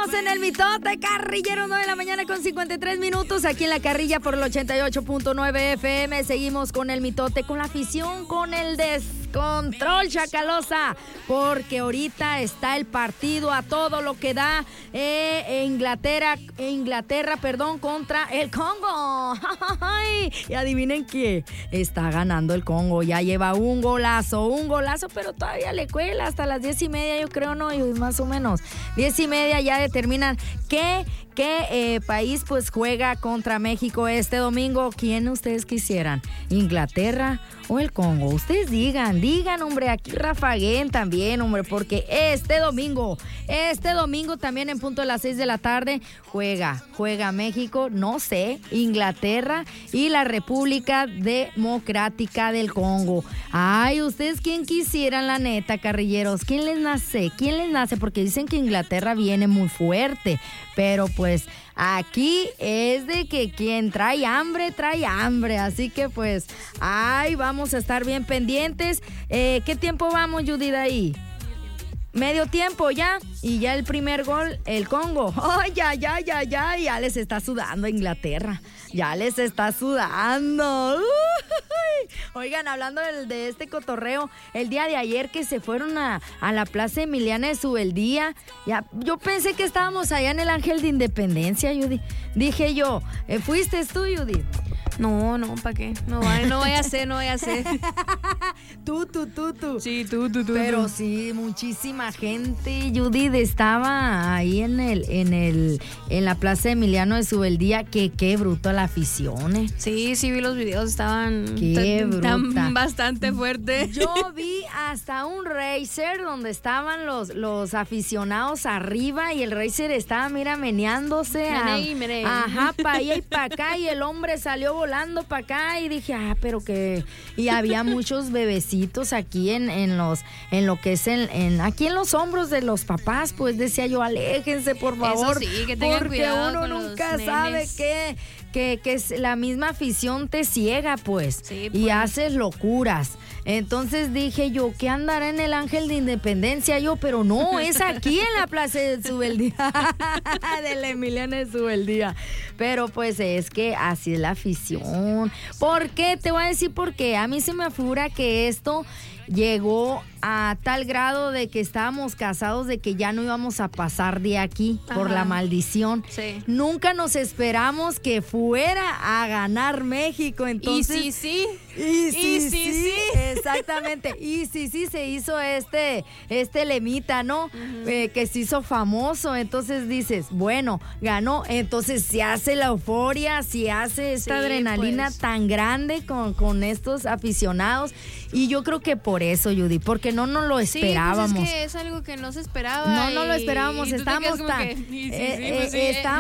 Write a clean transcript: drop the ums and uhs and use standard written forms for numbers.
Seguimos en el mitote carrillero, 9 de la mañana con 53 minutos, aquí en la carrilla por el 88.9 FM. Seguimos con el mitote, con la afición, con el descontrol, Chacalosa, porque ahorita está el partido a todo lo que da. Inglaterra, contra el Congo. Y adivinen qué, está ganando el Congo, ya lleva un golazo, pero todavía le cuela hasta las 10:30, yo creo, no, más o menos 10:30 ya determinan qué país pues juega contra México este domingo. ¿Quién ustedes quisieran? ¿Inglaterra o el Congo? Ustedes digan, hombre, aquí Rafaguen también, hombre, porque este domingo también en punto de las 6 de la tarde juega México, no sé, Inglaterra y la República Democrática del Congo. Ay, ¿ustedes quién quisieran, la neta, carrilleros? ¿Quién les nace? Porque dicen que Inglaterra viene muy fuerte, pero pues aquí es de que quien trae hambre, así que pues, ay, vamos a estar bien pendientes. ¿Qué tiempo vamos, Judith, ahí? Medio tiempo ya, y ya el primer gol, el Congo. ¡Ay, ya les está sudando a Inglaterra! Ya les está sudando. Oigan, hablando de este cotorreo, el día de ayer que se fueron a la Plaza Emiliana de Subeldía, ya, yo pensé que estábamos allá en el Ángel de Independencia, Judy. Dije yo, ¿fuiste tú, Judy? No, ¿para qué? No vaya a ser. Tú. Sí, tú. Pero sí, muchísima gente, Judith, estaba ahí en la Plaza Emiliano de Subeldía. Qué bruto la afición, ¿eh? Sí, vi los videos, estaban bastante fuertes. Yo vi hasta un racer donde estaban los aficionados arriba y el racer estaba, mira, meneándose. Meneí. Ajá, para allá y para acá, y el hombre salió volando para acá y dije, pero que... Y había muchos bebecitos aquí en lo que es aquí en los hombros de los papás, pues decía yo, aléjense, por favor. Eso sí, que tengan porque cuidado uno con nunca los sabe nenes. que es la misma afición te ciega, pues, sí, y pues. haces locuras. Entonces dije yo, ¿qué andará en el Ángel de Independencia? Pero no, es aquí en la Plaza de Subeldía, de la Emiliana de Subeldía. Pero pues es que así es la afición. ¿Por qué? Te voy a decir por qué. A mí se me afigura que esto llegó a tal grado de que estábamos casados de que ya no íbamos a pasar de aquí. Ajá. Por la maldición. Sí. Nunca nos esperamos que fuera a ganar México. Entonces, Y sí. Exactamente. Y sí se hizo este lemita, ¿no? Uh-huh. Que se hizo famoso. Entonces dices, bueno, ganó. Entonces se hace la euforia, se hace esta adrenalina pues tan grande con estos aficionados. Y yo creo que por eso, Judy, porque no nos lo esperábamos. Sí, pues es que es algo que no se esperaba. No lo esperábamos. Estábamos tan...